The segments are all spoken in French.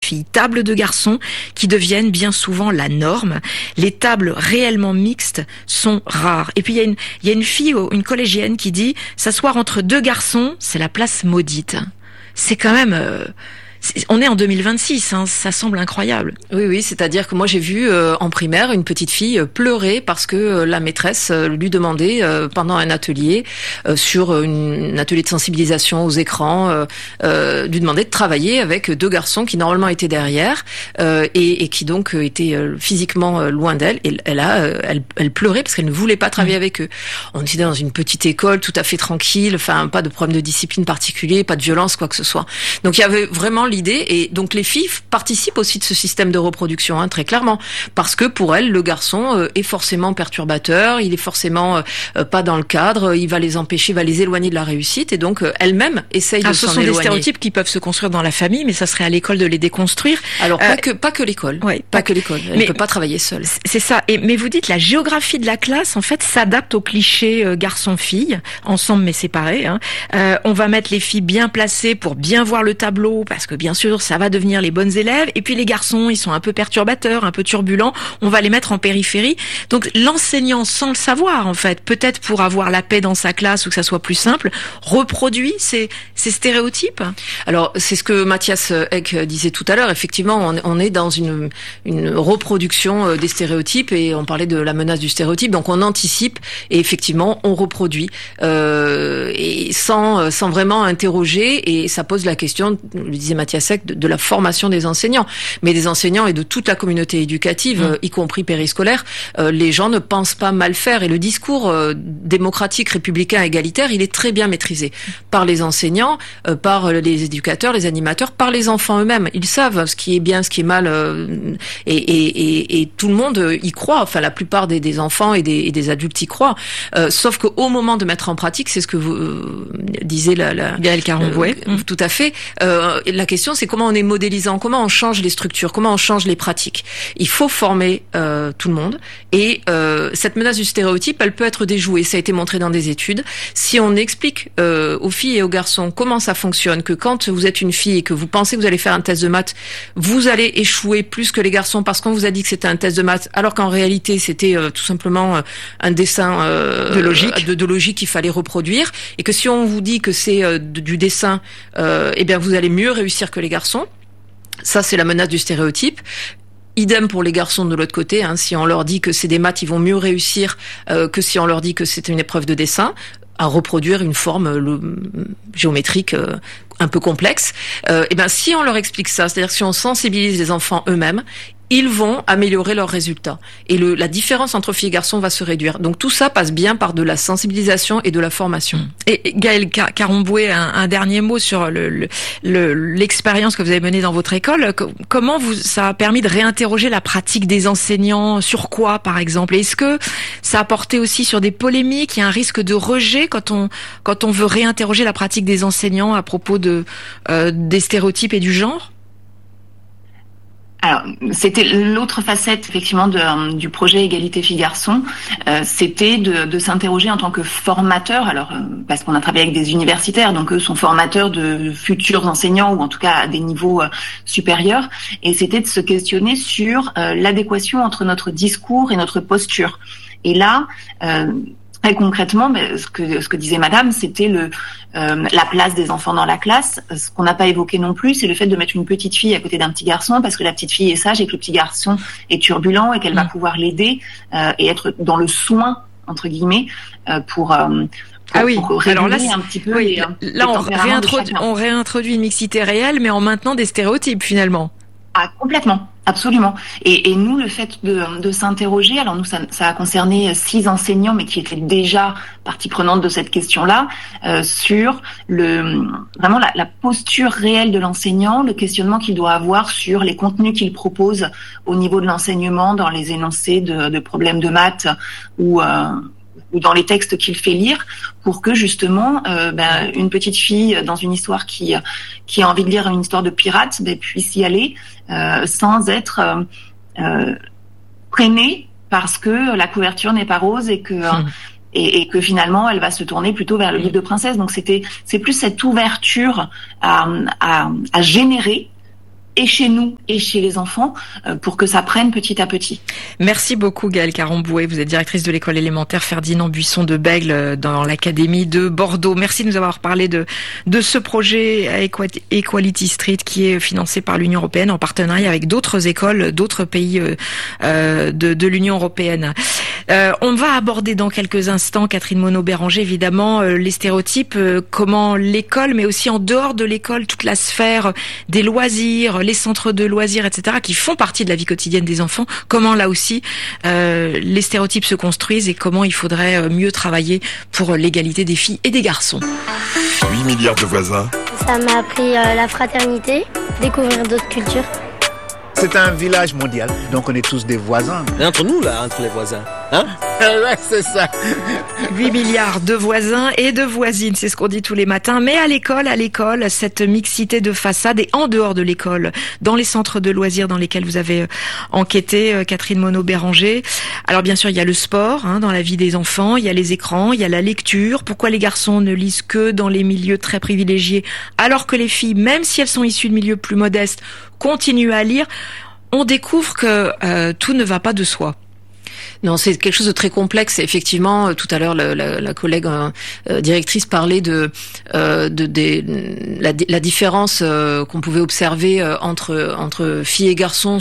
filles, table de garçons qui deviennent bien souvent la norme. Les tables réellement mixtes sont rares. Et puis il y a une fille, une collégienne qui dit s'asseoir entre deux garçons, c'est la place maudite. C'est quand même on est en 2026, hein, ça semble incroyable. Oui, c'est-à-dire que moi j'ai vu en primaire une petite fille pleurer parce que la maîtresse lui demandait pendant un atelier sur un atelier de sensibilisation aux écrans, lui demandait de travailler avec deux garçons qui normalement étaient derrière et qui donc étaient physiquement loin d'elle. Et elle pleurait parce qu'elle ne voulait pas travailler avec eux. On était dans une petite école tout à fait tranquille, enfin pas de problème de discipline particulier, pas de violence, quoi que ce soit. Donc il y avait vraiment l'idée, et donc les filles participent aussi de ce système de reproduction, hein, très clairement, parce que pour elles, le garçon est forcément perturbateur, il est forcément pas dans le cadre, il va les empêcher, il va les éloigner de la réussite, et donc elles-mêmes essayent de s'en éloigner. Ce sont des stéréotypes qui peuvent se construire dans la famille, mais ça serait à l'école de les déconstruire. Alors pas que l'école, pas que l'école, elle ne peut pas travailler seule. C'est ça. Mais vous dites la géographie de la classe, en fait, s'adapte au cliché garçon-fille, ensemble mais séparés. Hein. On va mettre les filles bien placées pour bien voir le tableau, parce que bien sûr, ça va devenir les bonnes élèves. Et puis les garçons, ils sont un peu perturbateurs, un peu turbulents. On va les mettre en périphérie. Donc l'enseignant, sans le savoir, en fait, peut-être pour avoir la paix dans sa classe ou que ça soit plus simple, reproduit ces stéréotypes. Alors c'est ce que Matthias Eck disait tout à l'heure. Effectivement, on est dans une reproduction des stéréotypes, et on parlait de la menace du stéréotype. Donc on anticipe et effectivement on reproduit et sans vraiment interroger. Et ça pose la question, le disait Matthias Eck, de la formation des enseignants, mais des enseignants et de toute la communauté éducative, y compris périscolaire. Les gens ne pensent pas mal faire, et le discours démocratique, républicain, égalitaire, il est très bien maîtrisé par les enseignants, par les éducateurs, les animateurs, par les enfants eux-mêmes. Ils savent ce qui est bien, ce qui est mal, et tout le monde y croit. Enfin, la plupart des enfants et des adultes y croient. Sauf qu'au moment de mettre en pratique, c'est ce que vous disiez Gaëlle Caron-Bouet. Tout à fait. La question, c'est comment on est modélisant, comment on change les structures, comment on change les pratiques. Il faut former tout le monde, et cette menace du stéréotype, elle peut être déjouée. Ça a été montré dans des études. Si on explique aux filles et aux garçons comment ça fonctionne, que quand vous êtes une fille et que vous pensez que vous allez faire un test de maths, vous allez échouer plus que les garçons parce qu'on vous a dit que c'était un test de maths, alors qu'en réalité c'était tout simplement un dessin de logique qu'il fallait reproduire, et que si on vous dit que c'est du dessin, eh bien vous allez mieux réussir que les garçons. Ça, c'est la menace du stéréotype. Idem pour les garçons de l'autre côté, hein. Si on leur dit que c'est des maths, ils vont mieux réussir que si on leur dit que c'est une épreuve de dessin, à reproduire une forme géométrique un peu complexe. Et ben, si on leur explique ça, c'est-à-dire si on sensibilise les enfants eux-mêmes, ils vont améliorer leurs résultats. Et la différence entre filles et garçons va se réduire. Donc tout ça passe bien par de la sensibilisation et de la formation. Et Gaëlle Caron-Bouet, un dernier mot sur l'expérience que vous avez menée dans votre école. Comment ça a permis de réinterroger la pratique des enseignants? Sur quoi, par exemple? Est-ce que ça a porté aussi sur des polémiques? Il y a un risque de rejet quand on veut réinterroger la pratique des enseignants à propos des stéréotypes et du genre? Alors, c'était l'autre facette effectivement du projet Égalité filles-garçons, c'était de s'interroger en tant que formateur. Alors, parce qu'on a travaillé avec des universitaires, donc eux sont formateurs de futurs enseignants, ou en tout cas à des niveaux supérieurs, et c'était de se questionner sur l'adéquation entre notre discours et notre posture. Et là, très concrètement, ce que disait Madame, c'était la place des enfants dans la classe. Ce qu'on n'a pas évoqué non plus, c'est le fait de mettre une petite fille à côté d'un petit garçon, parce que la petite fille est sage et que le petit garçon est turbulent, et qu'elle va pouvoir l'aider et être dans le soin entre guillemets pour alors là, un petit peu. Oui, là on réintroduit une mixité réelle, mais en maintenant des stéréotypes finalement. Ah, complètement. Absolument. Et nous, le fait de s'interroger, alors nous, ça a concerné 6 enseignants, mais qui étaient déjà partie prenante de cette question-là, sur vraiment la posture réelle de l'enseignant, le questionnement qu'il doit avoir sur les contenus qu'il propose au niveau de l'enseignement, dans les énoncés de problèmes de maths ou dans les textes qu'il fait lire, pour que justement une petite fille dans une histoire qui a envie de lire une histoire de pirate puisse y aller sans être freinée parce que la couverture n'est pas rose et que finalement elle va se tourner plutôt vers le livre de princesse. Donc c'est plus cette ouverture à générer et chez nous et chez les enfants pour que ça prenne petit à petit. Merci beaucoup Gaëlle Caron-Bouet, vous êtes directrice de l'école élémentaire Ferdinand Buisson de Bègles dans l'académie de Bordeaux. Merci de nous avoir parlé de ce projet Equality Street qui est financé par l'Union européenne en partenariat avec d'autres écoles, d'autres pays de l'Union européenne. On va aborder dans quelques instants, Catherine Monod-Béranger, évidemment, les stéréotypes, comment l'école, mais aussi en dehors de l'école, toute la sphère des loisirs, les centres de loisirs, etc., qui font partie de la vie quotidienne des enfants, comment là aussi les stéréotypes se construisent et comment il faudrait mieux travailler pour l'égalité des filles et des garçons. 8 milliards de voisins. Ça m'a appris la fraternité, découvrir d'autres cultures. C'est un village mondial, donc on est tous des voisins. Et entre nous, là, entre les voisins, hein? Ouais, c'est ça. 8 milliards de voisins et de voisines, c'est ce qu'on dit tous les matins. Mais à l'école, cette mixité de façades et en dehors de l'école, dans les centres de loisirs dans lesquels vous avez enquêté, Catherine Monod-Béranger. Alors bien sûr, il y a le sport dans la vie des enfants, il y a les écrans, il y a la lecture. Pourquoi les garçons ne lisent que dans les milieux très privilégiés, alors que les filles, même si elles sont issues de milieux plus modestes, continuent à lire? On découvre que tout ne va pas de soi. Non, c'est quelque chose de très complexe. Et effectivement, tout à l'heure, la collègue directrice parlait de la différence qu'on pouvait observer entre filles et garçons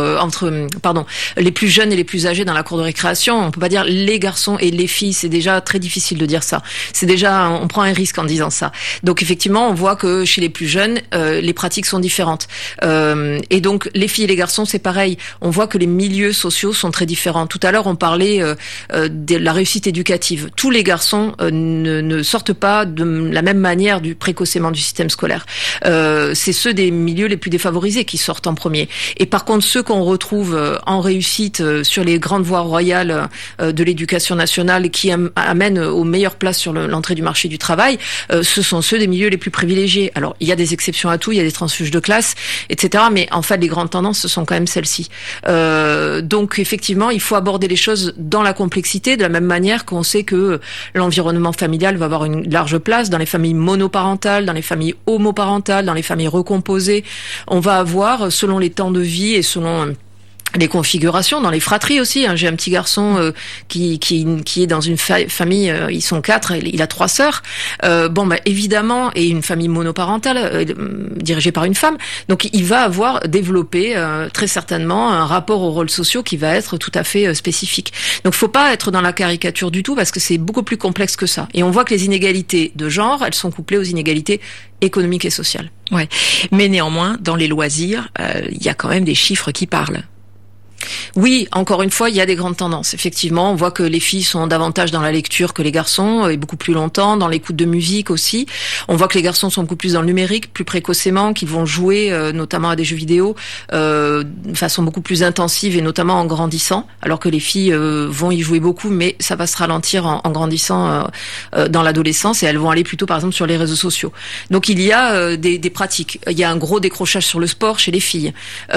les plus jeunes et les plus âgés dans la cour de récréation. On peut pas dire les garçons et les filles. C'est déjà très difficile de dire ça. On prend un risque en disant ça. Donc effectivement, on voit que chez les plus jeunes, les pratiques sont différentes. Et donc les filles et les garçons, c'est pareil. On voit que les milieux sociaux sont très différents. Tout à l'heure, on parlait de la réussite éducative. Tous les garçons ne sortent pas de la même manière précocement du système scolaire. C'est ceux des milieux les plus défavorisés qui sortent en premier. Et par contre, ceux qu'on retrouve en réussite sur les grandes voies royales de l'éducation nationale qui amènent aux meilleures places sur l'entrée du marché du travail, ce sont ceux des milieux les plus privilégiés. Alors, il y a des exceptions à tout, il y a des transfuges de classe, etc. Mais en fait, les grandes tendances, ce sont quand même celles-ci. Donc, effectivement, il faut aborder les choses dans la complexité, de la même manière qu'on sait que l'environnement familial va avoir une large place dans les familles monoparentales, dans les familles homoparentales, dans les familles recomposées. On va avoir, selon les temps de vie et selon les configurations, dans les fratries aussi. J'ai un petit garçon qui est dans une famille, ils sont 4, il a 3 sœurs. Évidemment, et une famille monoparentale dirigée par une femme. Donc, il va avoir développé très certainement un rapport aux rôles sociaux qui va être tout à fait spécifique. Donc, faut pas être dans la caricature du tout parce que c'est beaucoup plus complexe que ça. Et on voit que les inégalités de genre, elles sont couplées aux inégalités économiques et sociales. Ouais. Mais néanmoins, dans les loisirs, il y a quand même des chiffres qui parlent. Oui, encore une fois, il y a des grandes tendances. Effectivement, on voit que les filles sont davantage dans la lecture que les garçons, et beaucoup plus longtemps, dans l'écoute de musique aussi. On voit que les garçons sont beaucoup plus dans le numérique, plus précocement, qu'ils vont jouer notamment à des jeux vidéo de façon beaucoup plus intensive et notamment en grandissant, alors que les filles vont y jouer beaucoup, mais ça va se ralentir en grandissant dans l'adolescence et elles vont aller plutôt, par exemple, sur les réseaux sociaux. Donc, il y a des pratiques. Il y a un gros décrochage sur le sport chez les filles,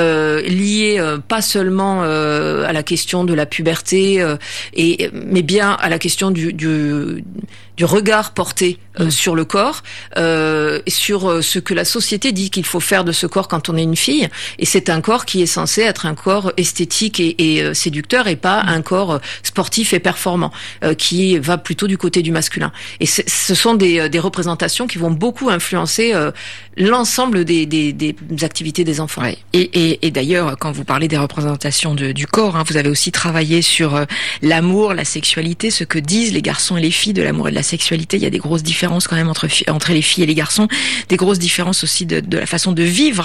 lié pas seulement à la question de la puberté, mais bien à la question du regard porté sur le corps, sur ce que la société dit qu'il faut faire de ce corps quand on est une fille. Et c'est un corps qui est censé être un corps esthétique et séducteur et pas un corps sportif et performant, qui va plutôt du côté du masculin. Et ce sont des représentations qui vont beaucoup influencer l'ensemble des activités des enfants. Ouais. Et d'ailleurs, quand vous parlez des représentations du corps, vous avez aussi travaillé sur l'amour, la sexualité, ce que disent les garçons et les filles de l'amour et de la sexualité. Il y a des grosses différences quand même entre les filles et les garçons, des grosses différences aussi de la façon de vivre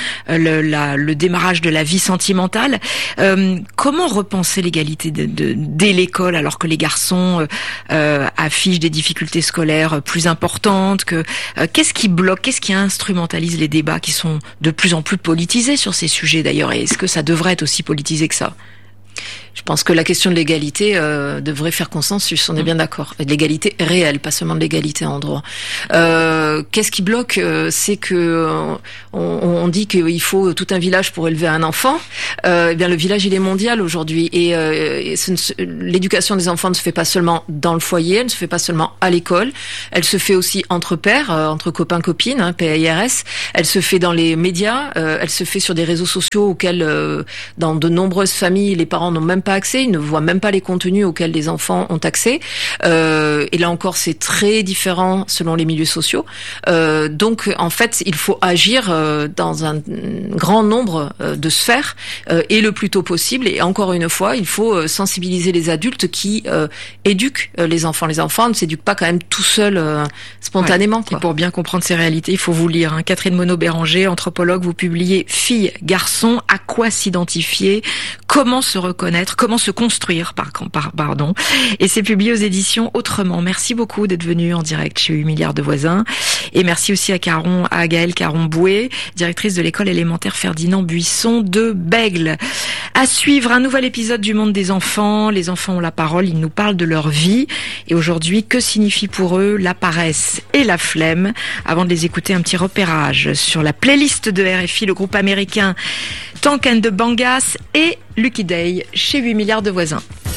le démarrage de la vie sentimentale. Comment repenser l'égalité dès l'école alors que les garçons affichent des difficultés scolaires plus importantes qu'est-ce qui bloque, qu'est-ce qui instrumentalise les débats qui sont de plus en plus politisés sur ces sujets d'ailleurs, et est-ce que ça devrait être aussi politisé que ça? Je pense que la question de l'égalité devrait faire consensus, on est bien d'accord. Et de l'égalité réelle, pas seulement de l'égalité en droit. Qu'est-ce qui bloque? C'est que on dit qu'il faut tout un village pour élever un enfant. Eh bien, le village, il est mondial aujourd'hui. Et l'éducation des enfants ne se fait pas seulement dans le foyer, elle ne se fait pas seulement à l'école, elle se fait aussi entre pairs, entre copains-copines, PAIRS. Elle se fait dans les médias, elle se fait sur des réseaux sociaux auxquels, dans de nombreuses familles, les parents n'ont même pas accès, ils ne voient même pas les contenus auxquels les enfants ont accès. Et là encore, c'est très différent selon les milieux sociaux. Donc, en fait, il faut agir dans un grand nombre de sphères et le plus tôt possible. Et encore une fois, il faut sensibiliser les adultes qui éduquent les enfants. Les enfants ne s'éduquent pas quand même tout seuls spontanément. Et pour bien comprendre ces réalités, il faut vous lire. Catherine Monod-Béranger, anthropologue, vous publiez Filles, garçons, à quoi s'identifier, comment se reconnaître, comment se construire, pardon. Et c'est publié aux éditions Autrement. Merci beaucoup d'être venu en direct chez 8 milliards de voisins. Et merci aussi à Gaëlle Caron-Boué, directrice de l'école élémentaire Ferdinand Buisson de Bègles. À suivre un nouvel épisode du Monde des enfants. Les enfants ont la parole, ils nous parlent de leur vie. Et aujourd'hui, que signifie pour eux la paresse et la flemme? Avant de les écouter, un petit repérage sur la playlist de RFI, le groupe américain Tank and the Bangas et Lucky Day chez 8 milliards de voisins.